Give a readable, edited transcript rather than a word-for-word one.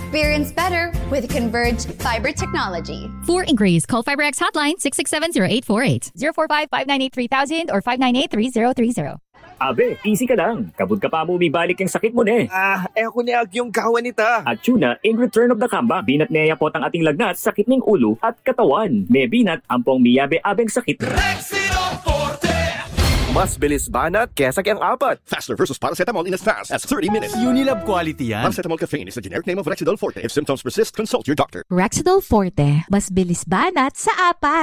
Experience better with Converge Fiber Technology. For inquiries, call FiberX hotline 667-0848, 045-598-3000 or 598-3030. Abe, easy ka lang. Kabud ka pa mo bibalik yung sakit mo ne. Ako ni yung kawan nita. At tuna, in return of the comeback, binat niya po ang ating lagnat, sakit ng ulo at katawan. May binat, ampong miyabe-abeng sakit. Rexidol Forte! Mas bilis banat kesa kayang apat. Faster versus paracetamol in as fast as 30 minutes. Unilab quality yan. Paracetamol caffeine is the generic name of Rexidol Forte. If symptoms persist, consult your doctor. Rexidol Forte, mas bilis banat sa apat.